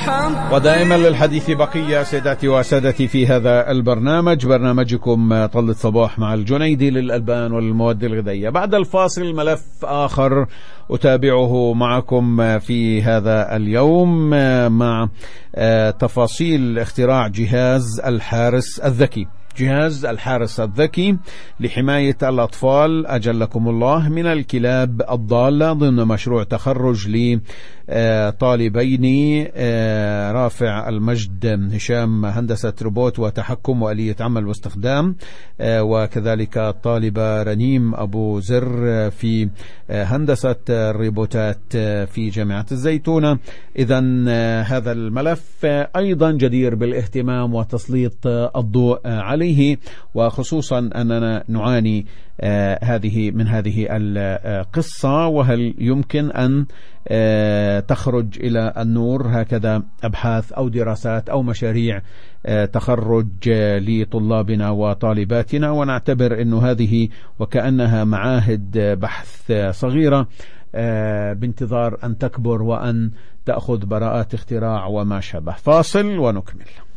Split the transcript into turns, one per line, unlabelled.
ودائما للحديث بقية سيداتي وسادتي في هذا البرنامج، برنامجكم طلة صباح مع الجنيدي للألبان والمواد الغذائية. بعد الفاصل ملف آخر أتابعه معكم في هذا اليوم مع تفاصيل اختراع جهاز الحارس الذكي. جهاز الحارس الذكي لحماية الأطفال أجلكم الله من الكلاب الضالة ضمن مشروع تخرج لطالبين رافع المجد هشام هندسة روبوت وتحكم وآلية عمل واستخدام، وكذلك الطالبة رنيم أبو زر في هندسة الروبوتات في جامعة الزيتونة. إذن هذا الملف أيضا جدير بالاهتمام وتسليط الضوء عليه، وخصوصا أننا نعاني من هذه القصة، وهل يمكن أن تخرج إلى النور هكذا أبحاث أو دراسات أو مشاريع تخرج لطلابنا وطالباتنا، ونعتبر أنه هذه وكأنها معاهد بحث صغيرة بانتظار أن تكبر وأن تأخذ براءات اختراع وما شابه. فاصل ونكمل.